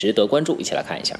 值得关注，一起来看一下。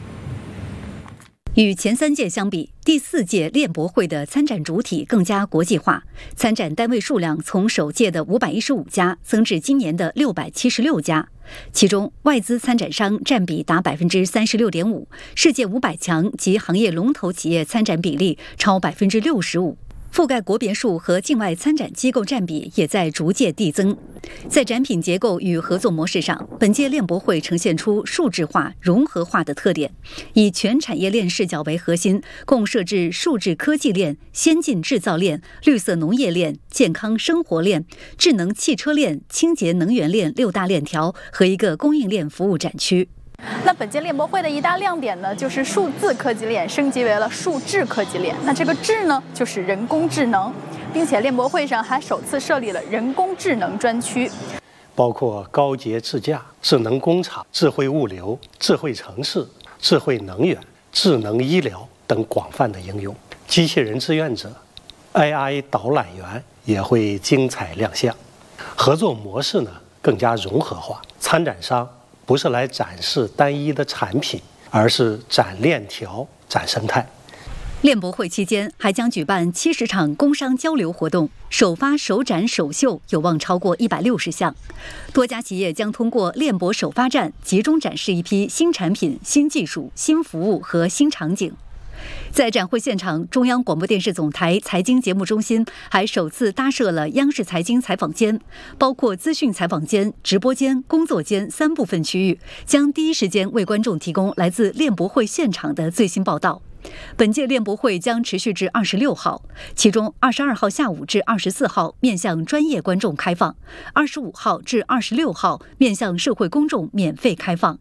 与前3届相比，第4届链博会的参展主体更加国际化，参展单位数量从首届的515家增至今年的676家，其中外资参展商占比达 36.5%， 世界500强及行业龙头企业参展比例超 65%。覆盖国别数和境外参展机构占比也在逐渐递增。在展品结构与合作模式上，本届链博会呈现出数质化、融合化的特点，以全产业链视角为核心，共设置数字科技链、先进制造链、绿色农业链、健康生活链、智能汽车链、清洁能源链6大链条和一个供应链服务展区。 那本届链博会的一大亮点呢，就是数字科技链升级为了数智科技链。那这个智呢，就是人工智能，并且链博会上还首次设立了人工智能专区， 包括高洁自驾、智能工厂、智慧物流、智慧城市、智慧能源、智能医疗等广泛的应用。机器人志愿者、AI 导览员也会精彩亮相。合作模式呢更加融合化，参展商不是来展示单一的产品，而是展链条、展生态。 链博会期间还将举办70场工商交流活动，首发、首展、首秀有望超过160项。多家企业将通过链博首发站集中展示一批新产品、新技术、新服务和新场景。在展会现场，中央广播电视总台财经节目中心还首次搭设了央视财经采访间，包括资讯采访间、直播间、工作间3部分区域，将第一时间为观众提供来自链博会现场的最新报道。本届链博会将持续至26号，其中22号下午至24号面向专业观众开放，25号至26号面向社会公众免费开放。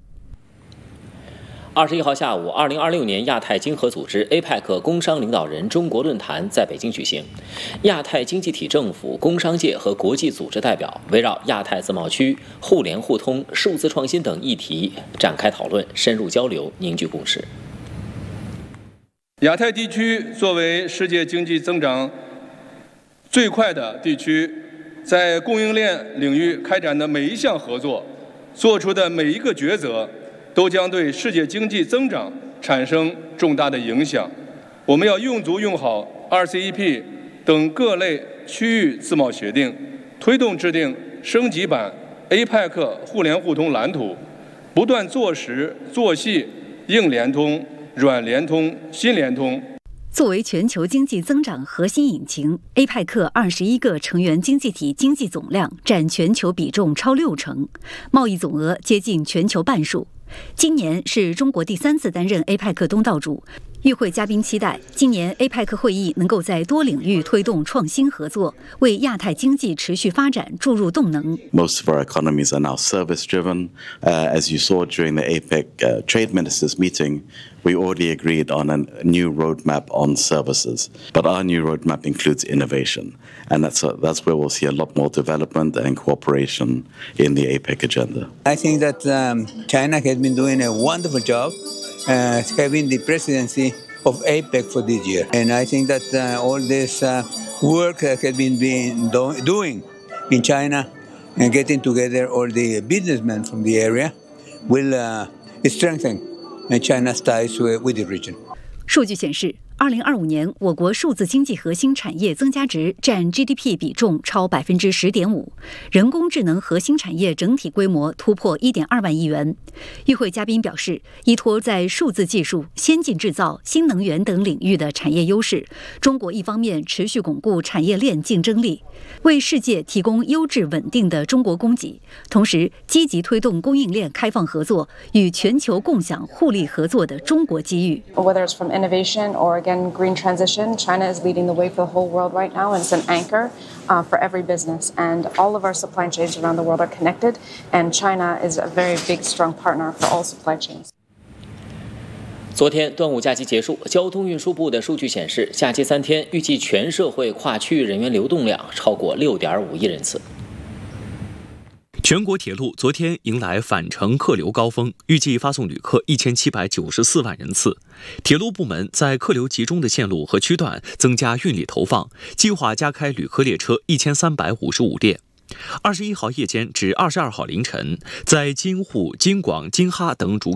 21号下午，2026年亚太经合组织 APEC 工商领导人中国论坛在北京举行。亚太经济体政府、工商界和国际组织代表围绕亚太自贸区、互联互通、数字创新等议题展开讨论，深入交流，凝聚共识。 亚太地区作为世界经济增长最快的地区，在供应链领域开展的每一项合作，做出的每一个抉择，都将对世界经济增长产生重大的影响。我们要用足用好 RCEP 等各类区域自贸协定，推动制定升级版 APEC 互联互通蓝图，不断做实做细硬联通、软联通、新联通。 作为全球经济增长核心引擎，APEC 21个成员经济体经济总量占全球比重超60%，贸易总额接近全球半数。今年是中国第3次担任 APEC 东道主，与会嘉宾期待今年 APEC 会议能够在多领域推动创新合作，为亚太经济持续发展注入动能。 Most of our economies are now service-driven. As you saw during the APEC trade ministers meeting, we already agreed on a new roadmap on services. But our new roadmap includes innovation, and that's where we'll see a lot more development and cooperation in the APEC agenda. I think that China has been doing a wonderful job having the presidency of APEC for this year. And I think that all this work that has been doing in China and getting together all the businessmen from the area will strengthen China's ties with the region. 数据显示，2025年我国数字经济核心产业增加值占 GDP 比重超 10.5%， 人工智能核心产业整体规模突破 1.2万亿元。与会嘉宾表示，依托在数字技术、先进制造、新能源等领域的产业优势，中国一方面持续巩固产业链竞争力，为世界提供优质稳定的中国供给，同时积极推动供应链开放合作，与全球共享互利合作的中国机遇。 Whether it's from innovation or again green transition, China is leading the way for the whole world right now, and it's an anchor for every business. And all of our supply chains around the world are connected, and China is a very big, strong partner for all supply chains. 昨天端午假期结束，交通运输部的数据显示，假期3天预计全社会跨区域人员流动量超过6.5亿人次。 全国铁路昨天迎来返程客流高峰，预计发送旅客1794万人次。铁路部门在客流集中的线路和区段增加运力投放，计划加开旅客列车1355列。 21号夜间至22号凌晨，在京沪、京广、京哈等主